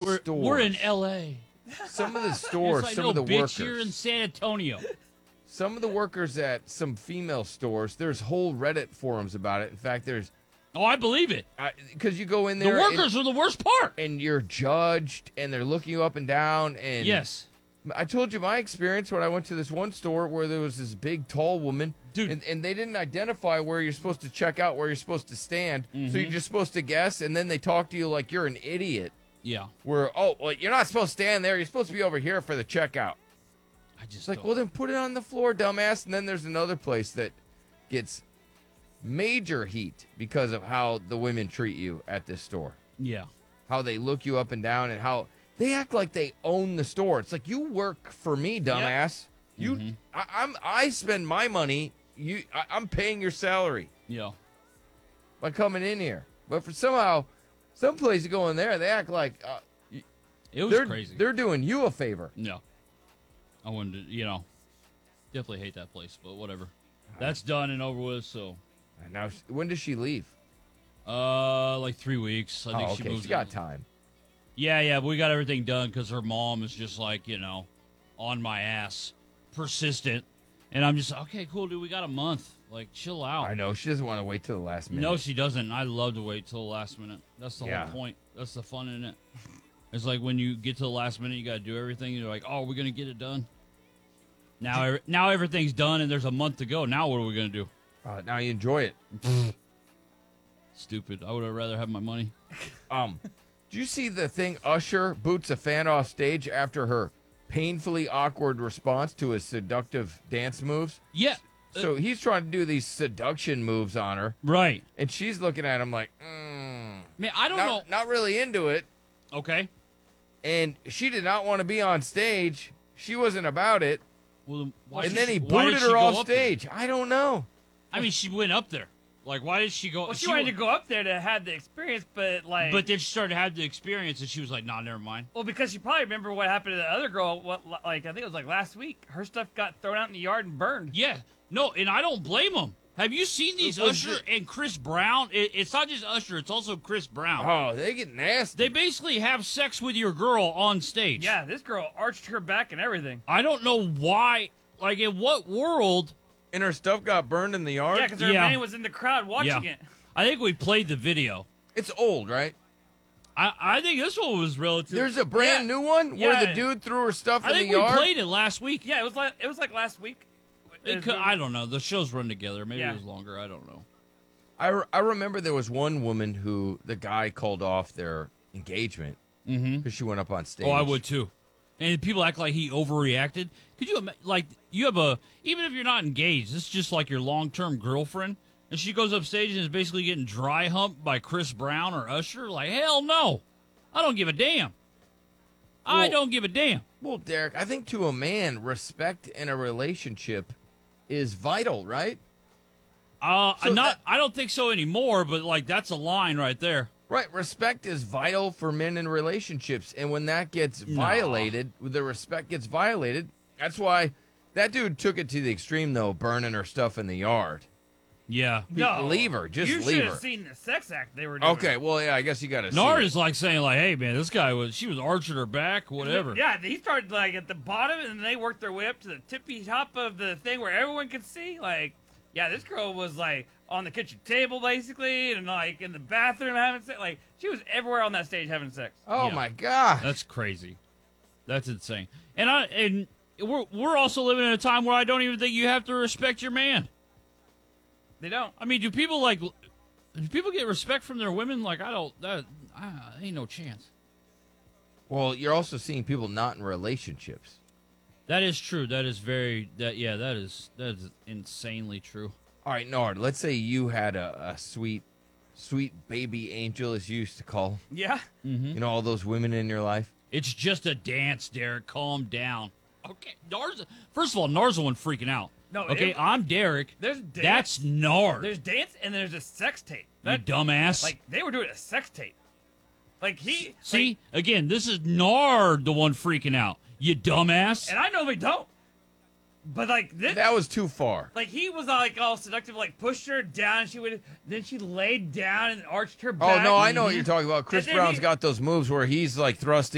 stores. We're in L.A. Some of the stores, It's like, some no, of the bitch, workers. you're in San Antonio. Some of the workers at some female stores, there's whole Reddit forums about it. In fact, there's... Oh, I believe it. Because you go in The there... workers are the worst part. And you're judged, and they're looking you up and down, and... Yes. I told you my experience when I went to this one store where there was this big, tall woman, dude, and they didn't identify where you're supposed to check out, where you're supposed to stand, so you're just supposed to guess, and then they talk to you like you're an idiot. Yeah. Where, well, you're not supposed to stand there, you're supposed to be over here for the checkout. It's like, well, then put it on the floor, dumbass. And then there's another place that gets major heat because of how the women treat you at this store. Yeah. How they look you up and down, and how they act like they own the store. It's like, you work for me, dumbass. You, I spend my money. I'm paying your salary. Yeah. By coming in here, but for somehow, some places go in there, they act like it was crazy. They're doing you a favor. No, I wouldn't. Definitely hate that place, but whatever. That's done and over with. So now, when does she leave? Like 3 weeks. I think okay. she moves. She got time. Yeah, but we got everything done because her mom is just like, on my ass, persistent. And I'm just, okay, cool, dude, we got a month. Like, chill out. I know, she doesn't want to wait till the last minute. No, she doesn't. I love to wait till the last minute. That's the whole point. That's the fun in it. It's like when you get to the last minute, you got to do everything. You're like, oh, we're going to get it done. Now everything's done and there's a month to go. Now what are we going to do? Now you enjoy it. Stupid. I would have rather have my money. Do you see the thing? Usher boots a fan off stage after her painfully awkward response to his seductive dance moves. Yeah. So he's trying to do these seduction moves on her. Right. And she's looking at him like, man, I don't know. Not really into it. Okay. And she did not want to be on stage. She wasn't about it. Well, and then he booted her off stage. I don't know. I mean, she went up there. Like, why did she go? Well, she wanted to go up there to have the experience, but like. But then she started to have the experience, and she was like, "Nah, never mind." Well, because she probably remember what happened to the other girl. I think it was like last week. Her stuff got thrown out in the yard and burned. Yeah, no, and I don't blame them. Have you seen these Usher and Chris Brown? It's not just Usher; it's also Chris Brown. Oh, they get nasty. They basically have sex with your girl on stage. Yeah, this girl arched her back and everything. I don't know why. Like, in what world? And her stuff got burned in the yard? Yeah, because her man was in the crowd watching it. I think we played the video. It's old, right? I think this one was relative. There's a brand new one where the dude threw her stuff in the yard? I think we played it last week. Yeah, it was like last week. I don't know. The shows run together. Maybe it was longer. I don't know. I remember there was one woman who the guy called off their engagement because she went up on stage. Oh, I would too. And people act like he overreacted. Could you you have even if you're not engaged, this is just like your long-term girlfriend, and she goes up stage and is basically getting dry humped by Chris Brown or Usher? Like, hell no. I don't give a damn. I don't give a damn. Well, Derek, I think to a man, respect in a relationship is vital, right? I don't think so anymore, but like that's a line right there. Right, respect is vital for men in relationships, and when that gets violated, the respect gets violated. That's why that dude took it to the extreme, though, burning her stuff in the yard. Yeah. No. Leave her. Just leave her. You should have seen the sex act they were doing. Okay, well, yeah, I guess you got to see Nard it. is like saying, like, hey, man, this guy she was arching her back, whatever. Yeah, he started, like, at the bottom, and they worked their way up to the tippy top of the thing where everyone could see. Like, yeah, this girl was, like, on the kitchen table, basically, and, like, in the bathroom having sex. Like, she was everywhere on that stage having sex. Oh, my God. That's crazy. That's insane. And we're also living in a time where I don't even think you have to respect your man. They don't. I mean, do people get respect from their women? Like, ain't no chance. Well, you're also seeing people not in relationships. That is true. That is that is insanely true. All right, Nard, let's say you had a sweet baby angel, as you used to call them. Yeah. Mm-hmm. You know, all those women in your life. It's just a dance, Derek. Calm down. Okay, first of all, Nard's the one freaking out. No, okay, I'm Derek. There's dance. That's Nard. There's dance and there's a sex tape. You dumbass. Like, they were doing a sex tape. Like, he... See, again, this is Nard the one freaking out. You dumbass. And I normally don't. But, like, this... That was too far. Like, he was, like, all seductive, like, pushed her down. Then she laid down and arched her back. Oh, no, I know what you're talking about. Chris Brown's got those moves where he's, like, thrusting